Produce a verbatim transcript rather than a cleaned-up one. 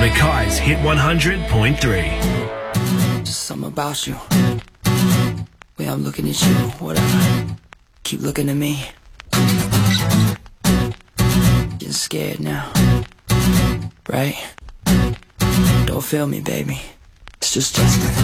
Mackay's Hit one hundred point three. Just something about you. Way I'm looking at you, whatever. Keep looking at me. Getting scared now. Right? Don't feel me, baby. It's just Justin.